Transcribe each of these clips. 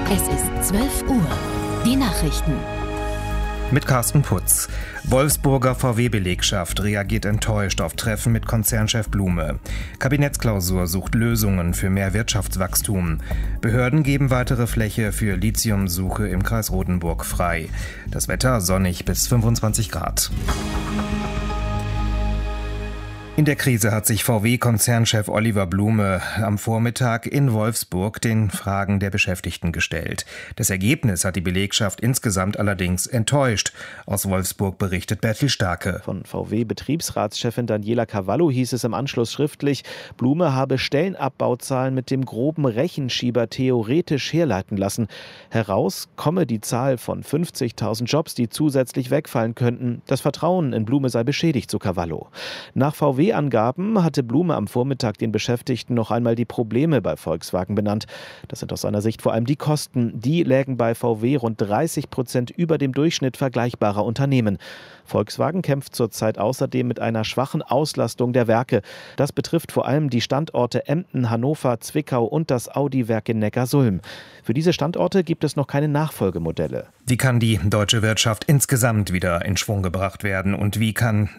Es ist 12 Uhr. Die Nachrichten. Mit Carsten Putz. Wolfsburger VW-Belegschaft reagiert enttäuscht auf Treffen mit Konzernchef Blume. Kabinettsklausur sucht Lösungen für mehr Wirtschaftswachstum. Behörden geben weitere Fläche für Lithiumsuche im Kreis Rotenburg frei. Das Wetter sonnig bis 25 Grad. In der Krise hat sich VW-Konzernchef Oliver Blume am Vormittag in Wolfsburg den Fragen der Beschäftigten gestellt. Das Ergebnis hat die Belegschaft insgesamt allerdings enttäuscht. Aus Wolfsburg berichtet Bertil Starke. Von VW-Betriebsratschefin Daniela Cavallo hieß es im Anschluss schriftlich, Blume habe Stellenabbauzahlen mit dem groben Rechenschieber theoretisch herleiten lassen. Heraus komme die Zahl von 50.000 Jobs, die zusätzlich wegfallen könnten. Das Vertrauen in Blume sei beschädigt, so Cavallo. Nach VW-Angaben hatte Blume am Vormittag den Beschäftigten noch einmal die Probleme bei Volkswagen benannt. Das sind aus seiner Sicht vor allem die Kosten. Die lägen bei VW rund 30% über dem Durchschnitt vergleichbarer Unternehmen. Volkswagen kämpft zurzeit außerdem mit einer schwachen Auslastung der Werke. Das betrifft vor allem die Standorte Emden, Hannover, Zwickau und das Audi-Werk in Neckarsulm. Für diese Standorte gibt es noch keine Nachfolgemodelle. Wie kann die deutsche Wirtschaft insgesamt wieder in Schwung gebracht werden? Und wie kann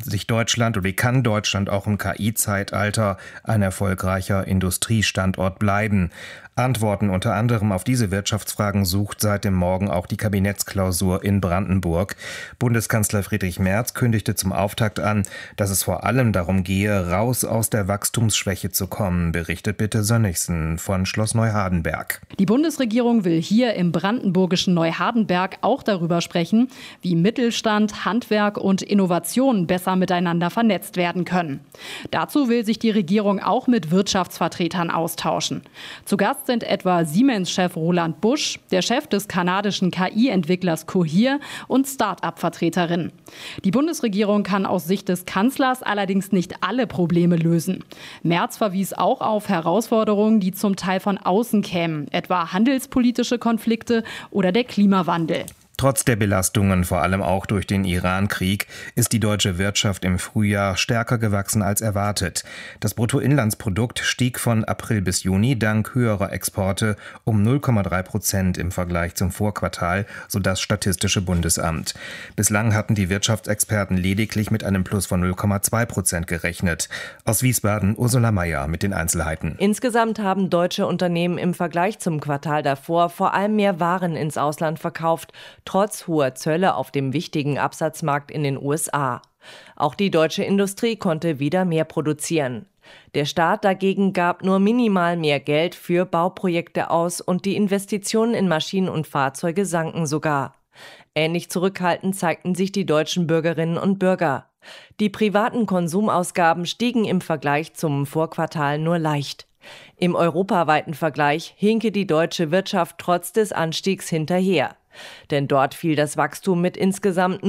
Deutschland auch im KI-Zeitalter ein erfolgreicher Industriestandort bleiben? Antworten unter anderem auf diese Wirtschaftsfragen sucht seit dem Morgen auch die Kabinettsklausur in Brandenburg. Bundeskanzler Friedrich Merz kündigte zum Auftakt an, dass es vor allem darum gehe, raus aus der Wachstumsschwäche zu kommen, berichtet Birte Sönnigsen von Schloss Neuhardenberg. Die Bundesregierung will hier im brandenburgischen Neuhardenberg auch darüber sprechen, wie Mittelstand, Handwerk und Innovation besser miteinander vernetzt werden können. Dazu will sich die Regierung auch mit Wirtschaftsvertretern austauschen. Zu Gast sind etwa Siemens-Chef Roland Busch, der Chef des kanadischen KI-Entwicklers Cohere und Start-up-Vertreterinnen. Die Bundesregierung kann aus Sicht des Kanzlers allerdings nicht alle Probleme lösen. Merz verwies auch auf Herausforderungen, die zum Teil von außen kämen, etwa handelspolitische Konflikte oder der Klimawandel. Trotz der Belastungen, vor allem auch durch den Iran-Krieg, ist die deutsche Wirtschaft im Frühjahr stärker gewachsen als erwartet. Das Bruttoinlandsprodukt stieg von April bis Juni dank höherer Exporte um 0,3% im Vergleich zum Vorquartal, so das Statistische Bundesamt. Bislang hatten die Wirtschaftsexperten lediglich mit einem Plus von 0,2% gerechnet. Aus Wiesbaden Ursula Mayer mit den Einzelheiten. Insgesamt haben deutsche Unternehmen im Vergleich zum Quartal davor vor allem mehr Waren ins Ausland verkauft, trotz hoher Zölle auf dem wichtigen Absatzmarkt in den USA. Auch die deutsche Industrie konnte wieder mehr produzieren. Der Staat dagegen gab nur minimal mehr Geld für Bauprojekte aus und die Investitionen in Maschinen und Fahrzeuge sanken sogar. Ähnlich zurückhaltend zeigten sich die deutschen Bürgerinnen und Bürger. Die privaten Konsumausgaben stiegen im Vergleich zum Vorquartal nur leicht. Im europaweiten Vergleich hinke die deutsche Wirtschaft trotz des Anstiegs hinterher. Denn dort fiel das Wachstum mit insgesamt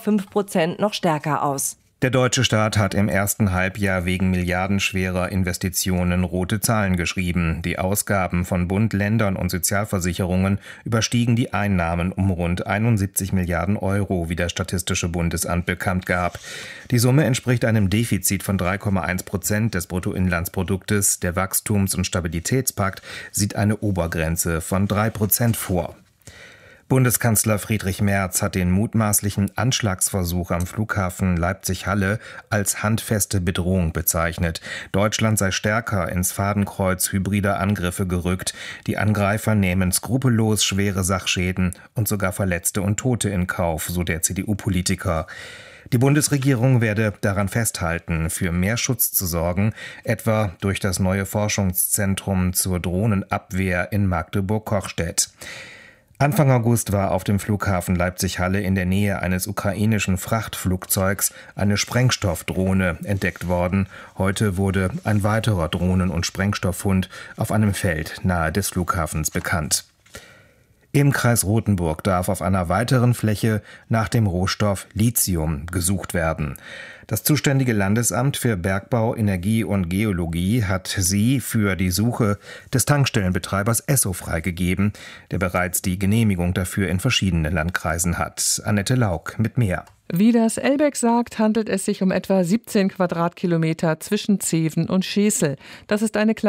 0,5% noch stärker aus. Der deutsche Staat hat im ersten Halbjahr wegen milliardenschwerer Investitionen rote Zahlen geschrieben. Die Ausgaben von Bund, Ländern und Sozialversicherungen überstiegen die Einnahmen um rund 71 Milliarden Euro, wie das Statistische Bundesamt bekannt gab. Die Summe entspricht einem Defizit von 3,1% des Bruttoinlandsproduktes. Der Wachstums- und Stabilitätspakt sieht eine Obergrenze von 3% vor. Bundeskanzler Friedrich Merz hat den mutmaßlichen Anschlagsversuch am Flughafen Leipzig-Halle als handfeste Bedrohung bezeichnet. Deutschland sei stärker ins Fadenkreuz hybrider Angriffe gerückt. Die Angreifer nehmen skrupellos schwere Sachschäden und sogar Verletzte und Tote in Kauf, so der CDU-Politiker. Die Bundesregierung werde daran festhalten, für mehr Schutz zu sorgen, etwa durch das neue Forschungszentrum zur Drohnenabwehr in Magdeburg-Kochstedt. Anfang August war auf dem Flughafen Leipzig-Halle in der Nähe eines ukrainischen Frachtflugzeugs eine Sprengstoffdrohne entdeckt worden. Heute wurde ein weiterer Drohnen- und Sprengstofffund auf einem Feld nahe des Flughafens bekannt. Im Kreis Rotenburg darf auf einer weiteren Fläche nach dem Rohstoff Lithium gesucht werden. Das zuständige Landesamt für Bergbau, Energie und Geologie hat sie für die Suche des Tankstellenbetreibers Esso freigegeben, der bereits die Genehmigung dafür in verschiedenen Landkreisen hat. Annette Lauk mit mehr. Wie das Elbeck sagt, handelt es sich um etwa 17 Quadratkilometer zwischen Zeven und Schesel. Das ist eine